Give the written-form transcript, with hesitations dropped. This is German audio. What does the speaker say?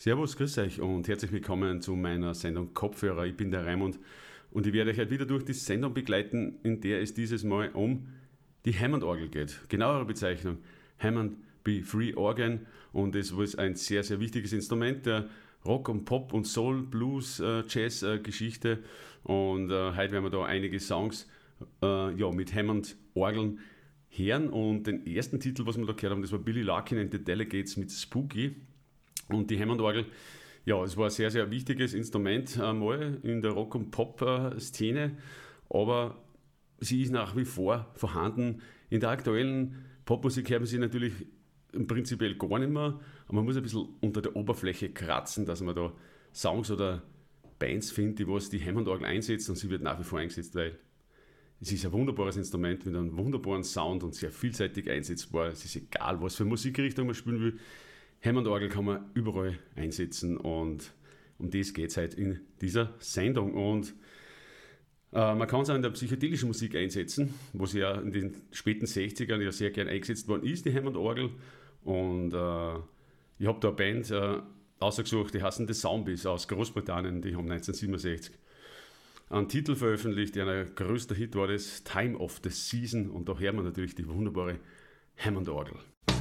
Servus, grüß euch und herzlich willkommen zu meiner Sendung Kopfhörer. Ich bin der Raimund und ich werde euch heute wieder durch die Sendung begleiten, in der es dieses Mal um die Hammond-Orgel geht. Genauere Bezeichnung Hammond B3 Organ, und es ist ein sehr, sehr wichtiges Instrument der Rock- und Pop- und Soul-, Blues-, Jazz-Geschichte, und heute werden wir da einige Songs mit Hammond-Orgeln hören, und den ersten Titel, was wir da gehört haben, das war Billy Larkin and the Delegates mit Spooky. Und die Hammond-Orgel, ja, es war ein sehr, sehr wichtiges Instrument mal in der Rock- und Pop-Szene, aber sie ist nach wie vor vorhanden. In der aktuellen Popmusik hört man sie natürlich prinzipiell gar nicht mehr, aber man muss ein bisschen unter der Oberfläche kratzen, dass man da Songs oder Bands findet, die Hammond-Orgel einsetzen, und sie wird nach wie vor eingesetzt, weil es ist ein wunderbares Instrument mit einem wunderbaren Sound und sehr vielseitig einsetzbar. Es ist egal, was für Musikrichtung man spielen will. Hammond-Orgel kann man überall einsetzen, und um das geht es halt in dieser Sendung. Und man kann es auch in der psychedelischen Musik einsetzen, wo sie ja in den späten 60ern ja sehr gern eingesetzt worden ist, die Hammond-Orgel. Und ich habe da eine Band ausgesucht, die heißen The Zombies aus Großbritannien, die haben 1967 einen Titel veröffentlicht, der größter Hit war, das Time of the Season, und da hört man natürlich die wunderbare Hammond-Orgel.